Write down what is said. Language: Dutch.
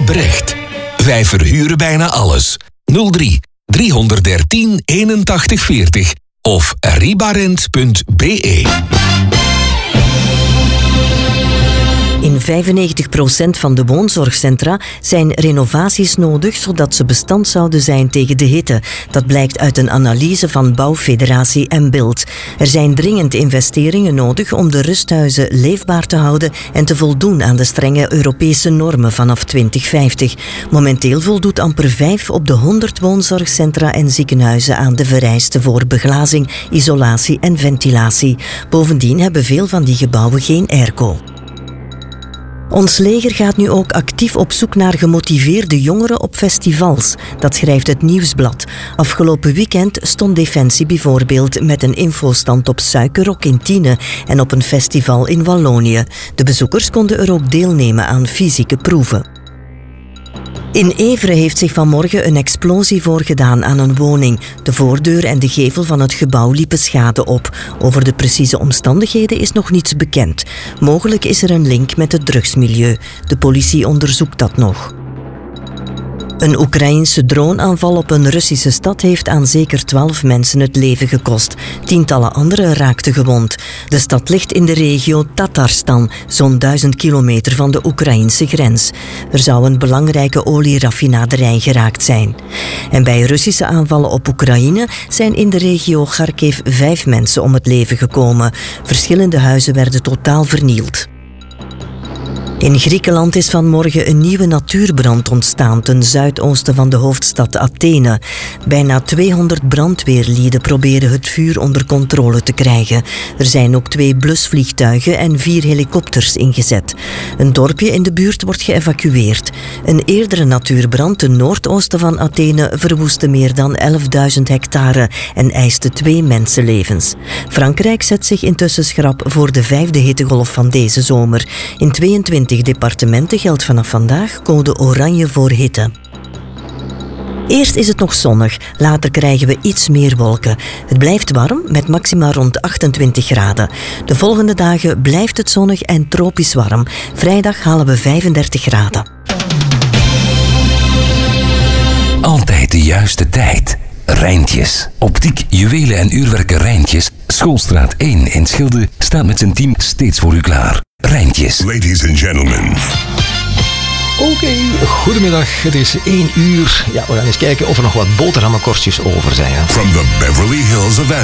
Brecht. Wij verhuren bijna alles. 03 313 81 40 of ribarent.be. In 95% van de woonzorgcentra zijn renovaties nodig zodat ze bestand zouden zijn tegen de hitte. Dat blijkt uit een analyse van Bouwfederatie en Bild. Er zijn dringend investeringen nodig om de rusthuizen leefbaar te houden en te voldoen aan de strenge Europese normen vanaf 2050. Momenteel voldoet amper 5 op de 100 woonzorgcentra en ziekenhuizen aan de vereisten voor beglazing, isolatie en ventilatie. Bovendien hebben veel van die gebouwen geen airco. Ons leger gaat nu ook actief op zoek naar gemotiveerde jongeren op festivals. Dat schrijft het Nieuwsblad. Afgelopen weekend stond Defensie bijvoorbeeld met een infostand op Suikerrok in Tiene en op een festival in Wallonië. De bezoekers konden er ook deelnemen aan fysieke proeven. In Evere heeft zich vanmorgen een explosie voorgedaan aan een woning. De voordeur en de gevel van het gebouw liepen schade op. Over de precieze omstandigheden is nog niets bekend. Mogelijk is er een link met het drugsmilieu. De politie onderzoekt dat nog. Een Oekraïense droneaanval op een Russische stad heeft aan zeker 12 mensen het leven gekost. Tientallen anderen raakten gewond. De stad ligt in de regio Tatarstan, zo'n 1000 kilometer van de Oekraïnse grens. Er zou een belangrijke olieraffinaderij geraakt zijn. En bij Russische aanvallen op Oekraïne zijn in de regio Kharkiv 5 mensen om het leven gekomen. Verschillende huizen werden totaal vernield. In Griekenland is vanmorgen een nieuwe natuurbrand ontstaan ten zuidoosten van de hoofdstad Athene. Bijna 200 brandweerlieden proberen het vuur onder controle te krijgen. Er zijn ook 2 blusvliegtuigen en 4 helikopters ingezet. Een dorpje in de buurt wordt geëvacueerd. Een eerdere natuurbrand ten noordoosten van Athene verwoestte meer dan 11.000 hectare en eiste 2 mensenlevens. Frankrijk zet zich intussen schrap voor de 5e hittegolf van deze zomer. In 22 departementen geldt vanaf vandaag code oranje voor hitte. Eerst is het nog zonnig, later krijgen we iets meer wolken. Het blijft warm, met maxima rond 28 graden. De volgende dagen blijft het zonnig en tropisch warm. Vrijdag halen we 35 graden. Altijd de juiste tijd. Rijntjes. Optiek, juwelen en uurwerken Rijntjes. Schoolstraat 1 in Schilde staat met zijn team steeds voor u klaar. Rijntjes. Ladies and gentlemen. Oké, goedemiddag. Het is 1 uur. Ja, we gaan eens kijken of er nog wat boterhammenkorstjes over zijn. From the Beverly Hills of